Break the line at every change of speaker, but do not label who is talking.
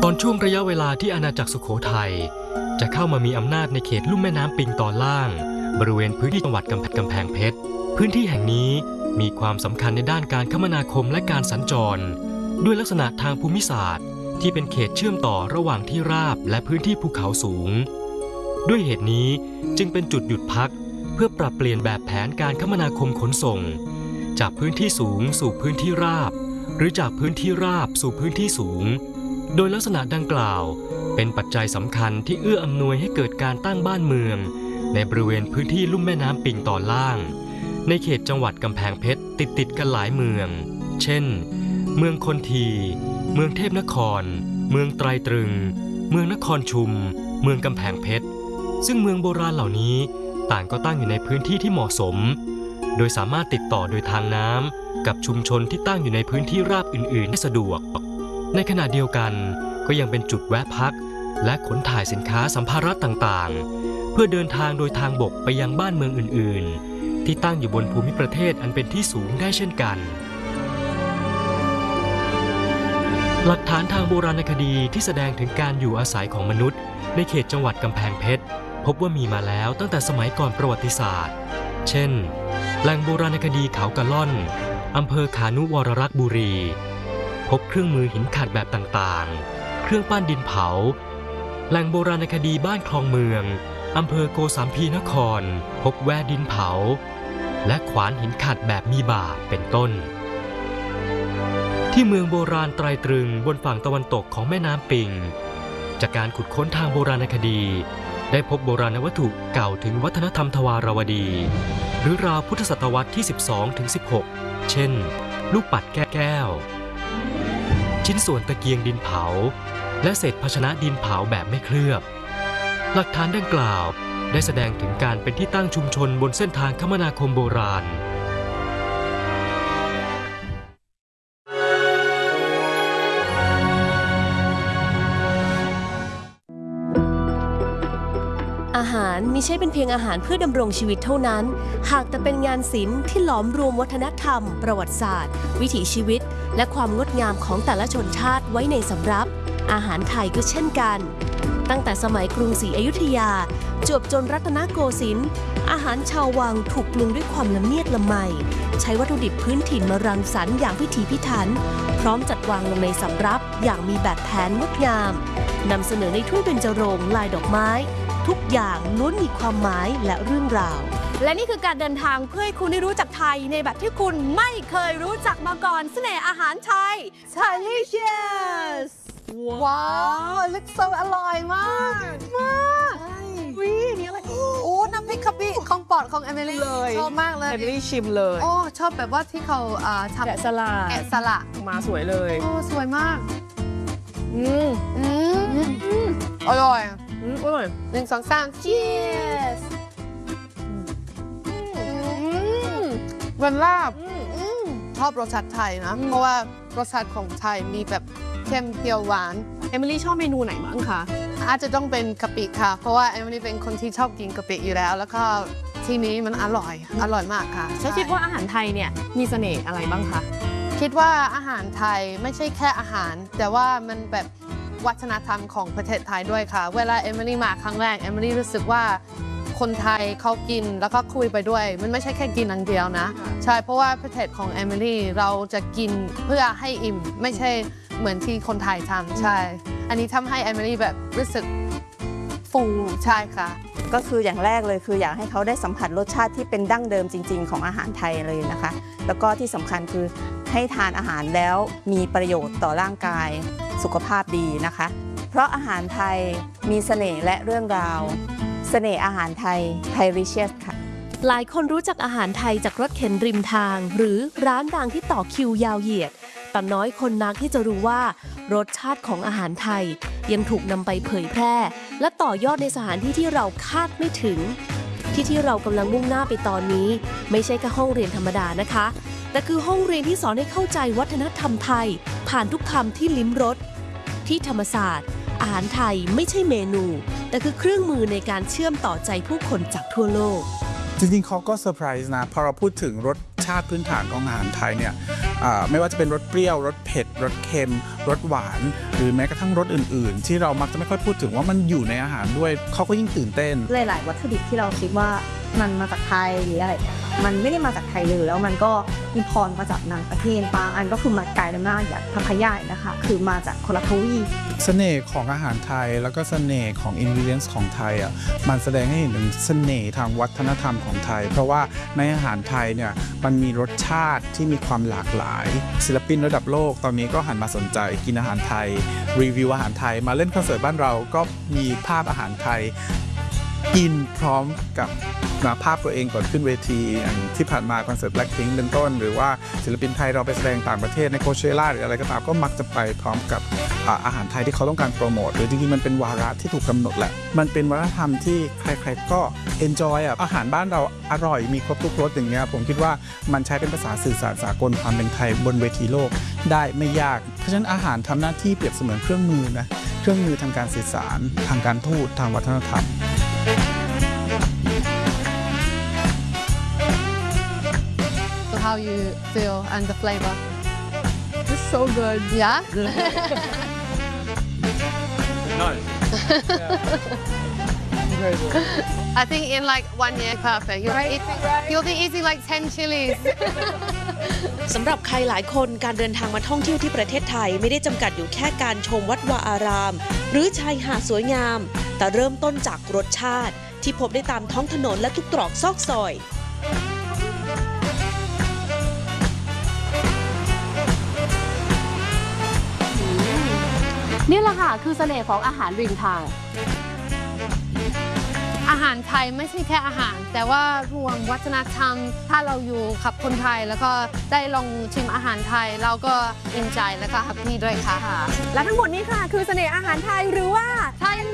อนช่วงระยะเวลาที่อาณาจักรสุโขทัยจะเข้ามามีอำนาจในเขตลุ่มแม่น้ำปิงตอนล่างบริเวณพื้นที่จังหวัดกำแพงเพชรพื้นที่แห่งนี้มีความสำคัญในด้านการคมนาคมและการสัญจรด้วยลักษณะทางภูมิศาสตร์ที่เป็นเขตเชื่อมต่อระหว่างที่ราบและพื้นที่ภูเขาสูงด้วยเหตุนี้จึงเป็นจุดหยุดพักเพื่อปรับเปลี่ยนแบบแผนการคมนาคมขนส่งจากพื้นที่สูงสู่พื้นที่ราบหรือจากพื้นที่ราบสู่พื้นที่สูงโดยลักษณะดังกล่าวเป็นปัจจัยสำคัญที่เอื้ออำนวยให้เกิดการตั้งบ้านเมืองในบริเวณพื้นที่ลุ่มแม่น้ำปิงตอนล่างในเขตจังหวัดกำแพงเพชรติดกันหลายเมืองเช่นเมืองคนทีเมืองเทพนครเมืองไตรตรึงเมืองนครชุมเมืองกำแพงเพชรซึ่งเมืองโบราณเหล่านี้ต่างก็ตั้งอยู่ในพื้นที่ที่เหมาะสมโดยสามารถติดต่อโดยทางน้ำกับชุมชนที่ตั้งอยู่ในพื้นที่ราบอื่นๆได้สะดวกในขณะเดียวกันก็ยังเป็นจุดแวะพักและขนถ่ายสินค้าสัมภาระต่างๆเพื่อเดินทางโดยทางบกไปยังบ้านเมืองอื่นๆที่ตั้งอยู่บนภูมิประเทศอันเป็นที่สูงได้เช่นกันหลักฐานทางโบราณคดีที่แสดงถึงการอยู่อาศัยของมนุษย์ในเขตจังหวัดกำแพงเพชรพบว่ามีมาแล้วตั้งแต่สมัยก่อนประวัติศาสตร์เช่นแหล่งโบราณคดีเขากะล่อนอำเภอขานุวรรักษ์บุรีพบเครื่องมือหินขัดแบบต่างๆเครื่องปั้นดินเผาแหล่งโบราณคดีบ้านคลองเมืองอำเภอโกสัมพีนครพบแวดินเผาและขวานหินขัดแบบมีบ่าเป็นต้นที่เมืองโบราณไตรตรึงบนฝั่งตะวันตกของแม่น้ำปิงจากการขุดค้นทางโบราณคดีได้พบโบราณวัตถุเก่าถึงวัฒนธรรมทวารวดีหรือราวพุทธศตวรรษที่ 12-16 เช่นลูกปัดแก้วชิ้นส่วนตะเกียงดินเผาและเศษภาชนะดินเผาแบบไม่เคลือบหลักฐานดังกล่าวได้แสดงถึงการเป็นที่ตั้งชุมชนบนเส้นทางคมนาคมโบราณ
อาหารมิใช่เป็นเพียงอาหารเพื่อดำรงชีวิตเท่านั้นหากแต่เป็นงานศิลป์ที่หลอมรวมวัฒนธรรมประวัติศาสตร์วิถีชีวิตและความงดงามของแต่ละชนชาติไว้ในสำรับอาหารไทยก็เช่นกันตั้งแต่สมัยกรุงศรีอยุธยาจวบจนรัตนโกสินทร์อาหารชาววังถูกปรุงด้วยความละเมียดละไมใช้วัตถุดิบพื้นถิ่นมารังสรรค์อย่างพิถีพิถันพร้อมจัดวางลงในสำรับอย่างมีแบบแผนงดงามนำเสนอในถ้วยเบญจรงค์ลายดอกไม้ทุกอย่างล้วนมีความหมายและเรื่องราว
และนี่คือการเดินทางเพื่อให้คุณได้รู้จักไทยในแบบที่คุณไม่เคยรู้จักมาก่อนเสน่ห์อาหารไทย Delicious ว้าวลึกโซอร่อยมากวินี่อะไรโอ้น้ำพริกกะปิของปอดของเอมิลี่เลยชอบมากเลย
เอมิลี่ชิมเลย
โอ้ชอบแบบว่าที่เขาทำ
แกะสลักมาสวยเลย
โอ้สวยมากอร่อย
อร่อย
1 2 3 Cheers วันลาบชอบรสชาติไทยนะเพราะว่ารสชาติของไทยมีแบบเค็มเปรี้ยวหวาน
เอมิลี่ชอบเมนูไหนบ้างคะ
อาจจะต้องเป็นกะปิค่ะเพราะว่าเอมิลี่เป็นคนที่ชอบกินกะปิอยู่แล้วแล้วก็ที่นี้มันอร่อยมากค่ะ
แล้วคิดว่าอาหารไทยเนี่ยมีเสน่ห์อะไรบ้างคะ
คิดว่าอาหารไทยไม่ใช่แค่อาหารแต่ว่ามันแบบวัฒนธรรมของประเทศไทยด้วยค่ะเวลาเอมิลี่มาครั้งแรกเอมิลี่รู้สึกว่าคนไทยเขากินแล้วก็คุยไปด้วยมันไม่ใช่แค่กินอย่างเดียวนะใช่เพราะว่าประเทศของเอมิลี่เราจะกินเพื่อให้อิ่มไม่ใช่เหมือนที่คนไทยทำใช่อันนี้ทำให้เอมิลี่แบบรู้สึกฟูใช่ค่ะ
ก็คืออย่างแรกเลยคืออยากให้เขาได้สัมผัสรสชาติที่เป็นดั้งเดิมจริงๆของอาหารไทยเลยนะคะแล้วก็ที่สำคัญคือให้ทานอาหารแล้วมีประโยชน์ต่อร่างกายสุขภาพดีนะคะเพราะอาหารไทยมีเสน่ห์และเรื่องราวเสน่ห์อาหารไทย Delicious ค่ะ
หลายคนรู้จักอาหารไทยจากรถเข็นริมทางหรือร้านดังที่ต่อคิวยาวเหยียดแต่น้อยคนนักที่จะรู้ว่ารสชาติของอาหารไทยยังถูกนำไปเผยแพร่และต่อยอดในสถานที่ที่เราคาดไม่ถึงที่เรากำลังมุ่งหน้าไปตอนนี้ไม่ใช่แค่ห้องเรียนธรรมดานะคะแต่คือห้องเรียนที่สอนให้เข้าใจวัฒนธรรมไทยผ่านทุกคำที่ลิ้มรสที่ธรรมศาสตร์อาหารไทยไม่ใช่เมนูแต่คือเครื่องมือในการเชื่อมต่อใจผู้คนจากทั่วโลก
จริงๆเขาก็เซอร์ไพรส์นะพอเราพูดถึงรสชาติพื้นฐานของอาหารไทยเนี่ยไม่ว่าจะเป็นรสเปรี้ยวรสเผ็ดรสเค็มรสหวานหรือแม้กระทั่งรสอื่นๆที่เรามักจะไม่ค่อยพูดถึงว่ามันอยู่ในอาหารด้วยเขาก็ยิ่งตื่นเต้น
หลายๆวัตถุดิบที่เราคิดว่ามันมาจากไทยหรืออะไรมันไม่ได้มาจากไทยเลยแล้วมันก็อิมพอร์ตมาจากต่างประเทศบางอันก็คือมาไกลมากอย่างพัทยานะคะคือมาจากคนละทวีป
เสน่ห์ของอาหารไทยแล้วก็เสน่ห์ของอินกรีเดียนส์ของไทยมันแสดงให้เห็นถึงเสน่ห์ทางวัฒนธรรมของไทยเพราะว่าในอาหารไทยเนี่ยมันมีรสชาติที่มีความหลากหลายศิลปินระดับโลกตอนนี้ก็หันมาสนใจกินอาหารไทยรีวิวอาหารไทยมาเล่นคอนเสิร์ตบ้านเราก็มีภาพอาหารไทยกินพร้อมกับภาพตัวเองก่อนขึ้นเวทีอย่างที่ผ่านมาคอนเสิร์ต Blackpink เป็นต้นหรือว่าศิลปินไทยเราไปแสดงต่างประเทศในโคเชล่าหรืออะไรก็ตามก็มักจะไปพร้อมกับอาหารไทยที่เขาต้องการโปรโมทหรือจริงๆมันเป็นวาระที่ถูกกำหนดแหละมันเป็นวัฒนธรรมที่ใครๆก็ enjoy อาหารบ้านเราอร่อยมีครบทุกรสอย่างเงี้ยผมคิดว่ามันใช้เป็นภาษาสื่อสารสากลความเป็นไทยบนเวทีโลกได้ไม่ยากเพราะฉะนั้นอาหารทำหน้าที่เปรียบเสมือนเครื่องมือนะเครื่องมือทางการสื่อสารทางการทูตทางวัฒนธรรม
How you feel and the flavor?
It's so good.
Yeah?
Nice.
Very good.
I think in like 1 year, perfect. You'll be eating like 10 chilies.
สำหรับใครหลายคนการเดินทางมาท่องเที่ยวที่ประเทศไทยไม่ได้จำกัดอยู่แค่การชมวัดวาอาราม หรือชายหาดสวยงาม แต่เริ่มต้นจากรสชาติที่พบได้ตามท้องถนนและทุกตรอกซอกซอย
นี่แหละค่ะคือเสน่ห์ของอาหารริมทาง
อาหารไทยไม่ใช่แค่อาหารแต่ว่ารวมวัฒนธรรมถ้าเราอยู่กับคนไทยแล้วก็ได้ลองชิมอาหารไทยเราก็อินใจแล้วก็แฮปปี้ด้วยค่ะ
และทั้งหมดนี้ค่ะคือเสน่ห์อาหารไทยหรือว่า
Thailand